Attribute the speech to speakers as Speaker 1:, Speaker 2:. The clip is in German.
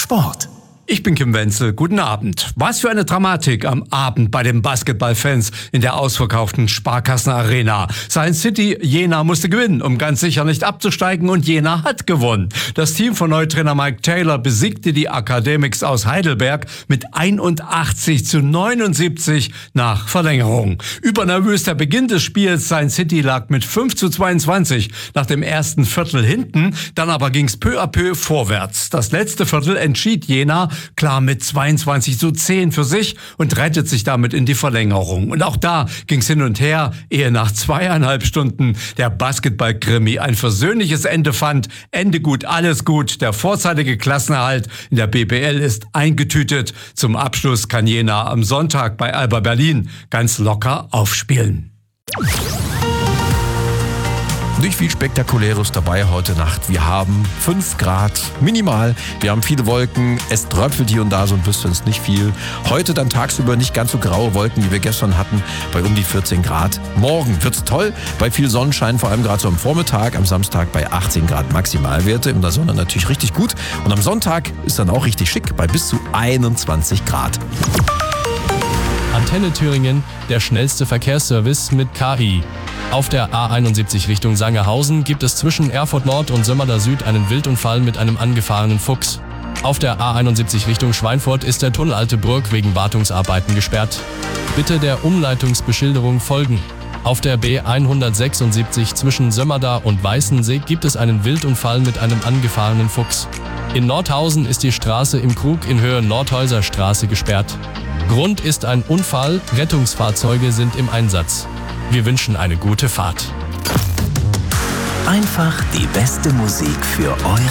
Speaker 1: Sport.
Speaker 2: Ich bin Kim Wenzel. Guten Abend. Was für eine Dramatik am Abend bei den Basketballfans in der ausverkauften Sparkassen-Arena. Science City Jena musste gewinnen, um ganz sicher nicht abzusteigen, und Jena hat gewonnen. Das Team von Neutrainer Mike Taylor besiegte die Academics aus Heidelberg mit 81-79 nach Verlängerung. Übernervös der Beginn des Spiels. Science City lag mit 5-22 nach dem ersten Viertel hinten, dann aber ging's peu à peu vorwärts. Das letzte Viertel entschied Jena klar mit 22-10 für sich und rettet sich damit in die Verlängerung. Und auch da ging's hin und her, ehe nach 2,5 Stunden der Basketball-Krimi ein versöhnliches Ende fand. Ende gut, alles gut. Der vorzeitige Klassenerhalt in der BBL ist eingetütet. Zum Abschluss kann Jena am Sonntag bei Alba Berlin ganz locker aufspielen.
Speaker 3: Nicht viel Spektakuläres dabei heute Nacht. Wir haben 5 Grad minimal. Wir haben viele Wolken. Es tröpfelt hier und da so ein bisschen, ist nicht viel. Heute dann tagsüber nicht ganz so graue Wolken, wie wir gestern hatten, bei um die 14 Grad. Morgen wird's toll, bei viel Sonnenschein, vor allem gerade so am Vormittag. Am Samstag bei 18 Grad Maximalwerte. In der Sonne natürlich richtig gut. Und am Sonntag ist dann auch richtig schick, bei bis zu 21 Grad.
Speaker 4: Antenne Thüringen, der schnellste Verkehrsservice mit KI. Auf der A71 Richtung Sangerhausen gibt es zwischen Erfurt Nord und Sömmerda Süd einen Wildunfall mit einem angefahrenen Fuchs. Auf der A71 Richtung Schweinfurt ist der Tunnel Alte Burg wegen Wartungsarbeiten gesperrt. Bitte der Umleitungsbeschilderung folgen. Auf der B176 zwischen Sömmerda und Weißensee gibt es einen Wildunfall mit einem angefahrenen Fuchs. In Nordhausen ist die Straße im Krug in Höhe Nordhäuser Straße gesperrt. Grund ist ein Unfall, Rettungsfahrzeuge sind im Einsatz. Wir wünschen eine gute Fahrt.
Speaker 1: Einfach die beste Musik für eure